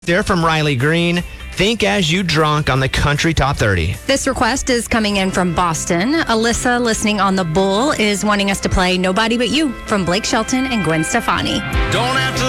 They're from Riley Green. Think As You Drunk on the Country Top 30. This request is coming in from Boston. Alyssa, listening on the Bull, is wanting us to play Nobody But You from Blake Shelton and Gwen Stefani. Don't have to